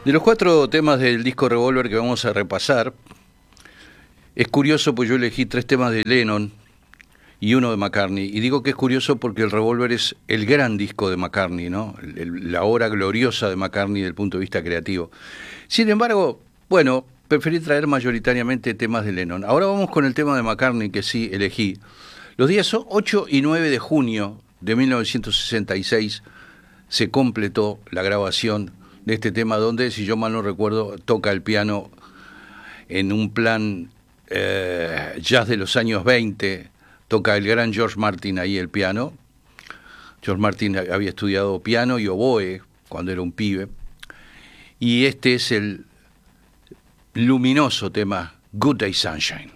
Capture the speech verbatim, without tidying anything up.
De los cuatro temas del disco Revolver que vamos a repasar, es curioso pues yo elegí tres temas de Lennon y uno de McCartney. Y digo que es curioso porque el Revolver es el gran disco de McCartney, ¿no? El, el, la obra gloriosa de McCartney desde el punto de vista creativo. Sin embargo, bueno, preferí traer mayoritariamente temas de Lennon. Ahora vamos con el tema de McCartney que sí elegí. Los días ocho y nueve de junio de mil novecientos sesenta y seis se completó la grabación de este tema donde, si yo mal no recuerdo, toca el piano en un plan eh, jazz de los años veinte, toca el gran George Martin ahí el piano. George Martin había estudiado piano y oboe cuando era un pibe, y este es el luminoso tema Good Day Sunshine.